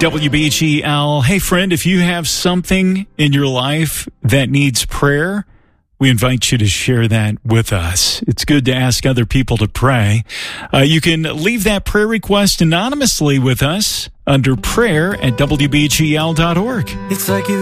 WBGL. Hey, friend, if you have something in your life that needs prayer, we invite you to share that with us. It's good to ask other people to pray. You can leave that prayer request anonymously with us under prayer@wbgl.org. It's like you